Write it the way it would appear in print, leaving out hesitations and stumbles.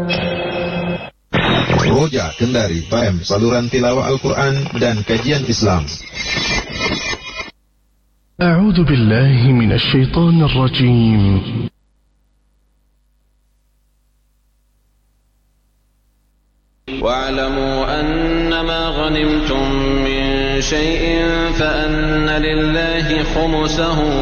Roja Kendari PM, saluran tilawah Al-Quran dan kajian Islam. أعوذ بالله من الشيطان الرجيم. واعلموا أنما غنمتم من شيء فأن لله خمسه